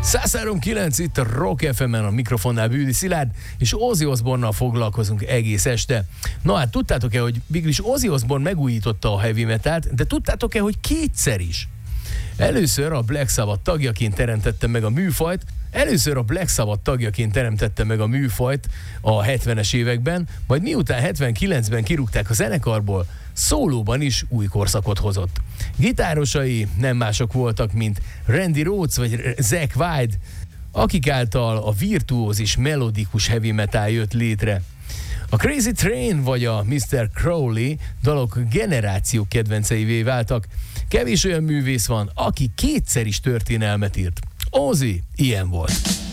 103.9 itt a Rock FM-en, a mikrofonnál Bűdi Szilárd, és Ozzy Osbourne-nal foglalkozunk egész este. Na hát tudtátok-e, hogy végülis Ozzy Osbourne megújította a heavy metalt, de tudtátok-e, hogy kétszer is? Először a Black Sabbath tagjaként teremtette meg a műfajt, a 70-es években, majd miután 79-ben kirúgták a zenekarból, szólóban is új korszakot hozott. Gitárosai nem mások voltak, mint Randy Rhoads vagy Zakk Wylde, akik által a virtuózis melodikus heavy metal jött létre. A Crazy Train vagy a Mr. Crowley dalok generációk kedvenceivé váltak. Kevés olyan művész van, aki kétszer is történelmet írt. Ozzy ilyen volt.